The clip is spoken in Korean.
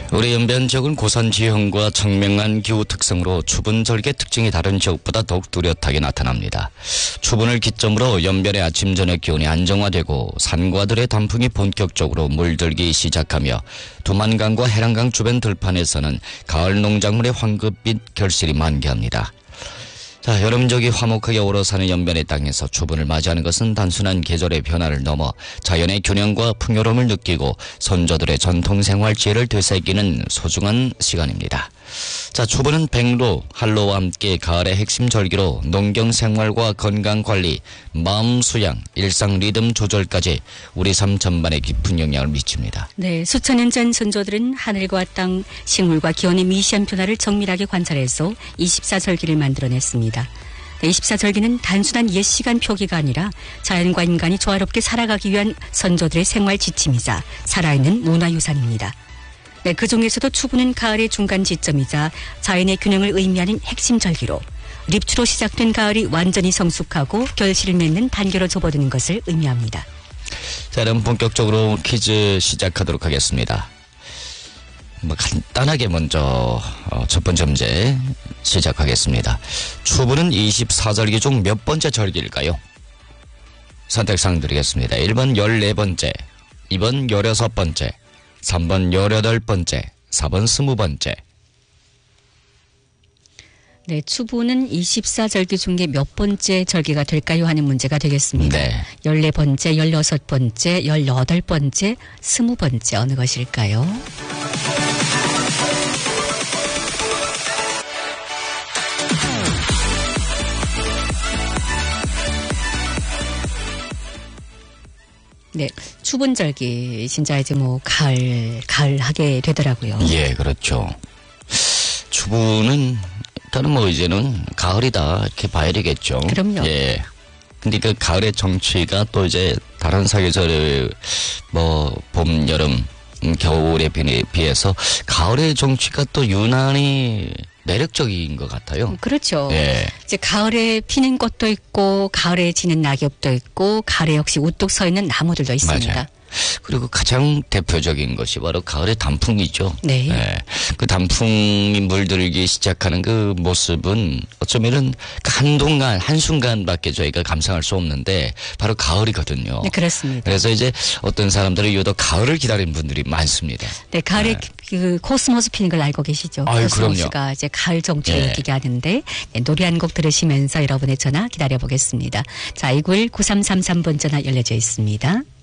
우리 연변 지역은 고산 지형과 청명한 기후 특성으로 추분 절개 특징이 다른 지역보다 더욱 뚜렷하게 나타납니다. 추분을 기점으로 연변의 아침 저녁 기온이 안정화되고 산과들의 단풍이 본격적으로 물들기 시작하며 두만강과 해랑강 주변 들판에서는 가을 농작물의 황급빛 결실이 만개합니다. 자, 여름적이 화목하게 얼어 사는 연변의 땅에서 추분을 맞이하는 것은 단순한 계절의 변화를 넘어 자연의 균형과 풍요로움을 느끼고 선조들의 전통생활 지혜를 되새기는 소중한 시간입니다. 자, 추분은 백로, 한로와 함께 가을의 핵심 절기로 농경생활과 건강관리, 마음 수양, 일상 리듬 조절까지 우리 삶 전반에 깊은 영향을 미칩니다. 네, 수천 년 전 선조들은 하늘과 땅, 식물과 기온의 미시한 변화를 정밀하게 관찰해서 24절기를 만들어냈습니다. 24절기는 단순한 옛 시간 표기가 아니라 자연과 인간이 조화롭게 살아가기 위한 선조들의 생활 지침이자 살아있는 문화유산입니다. 네, 그 중에서도 추분은 가을의 중간 지점이자 자연의 균형을 의미하는 핵심 절기로 립추로 시작된 가을이 완전히 성숙하고 결실을 맺는 단계로 접어드는 것을 의미합니다. 자, 그럼 본격적으로 퀴즈 시작하도록 하겠습니다. 간단하게 먼저 첫 번째 문제 시작하겠습니다. 추분은 24절기 중 몇 번째 절기일까요? 선택사항 드리겠습니다. 1번 14번째, 2번 16번째, 3번 18번째, 4번 20번째. 네, 추분은 24절기 중에 몇 번째 절기가 될까요? 하는 문제가 되겠습니다. 네. 14번째, 16번째, 18번째, 20번째 어느 것일까요? 네, 추분절기 진짜 이제 뭐 가을 하게 되더라고요. 예, 그렇죠. 추분은 일단은 뭐 이제는 가을이다 이렇게 봐야 되겠죠. 그럼요. 예. 근데 그 가을의 정취가 또 이제 다른 사계절의 뭐 봄, 여름, 겨울에 비해서 가을의 정취가 또 유난히 매력적인 것 같아요. 그렇죠. 예. 이제 가을에 피는 꽃도 있고 가을에 지는 낙엽도 있고 가을에 역시 우뚝 서 있는 나무들도 있습니다. 맞아요. 그리고 가장 대표적인 것이 바로 가을의 단풍이죠. 네. 네. 그 단풍이 물들기 시작하는 그 모습은 어쩌면은 한순간밖에 저희가 감상할 수 없는데 바로 가을이거든요. 네, 그렇습니다. 그래서 이제 어떤 사람들은 유독 가을을 기다리는 분들이 많습니다. 네, 가을에 네. 그 코스모스 피는 걸 알고 계시죠? 아유, 코스모스가 그럼요. 이제 가을 정취를 예. 느끼게 하는데 네, 노래 한 곡 들으시면서 여러분의 전화 기다려보겠습니다. 자, 2991-9333번 전화 열려져 있습니다.